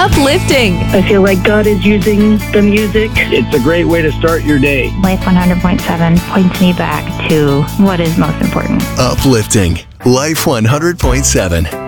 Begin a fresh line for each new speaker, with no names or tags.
uplifting.
I feel like God is using the music.
It's a great way to start your day.
Life 100.7 points me back to what is most important.
Uplifting. Life 100.7.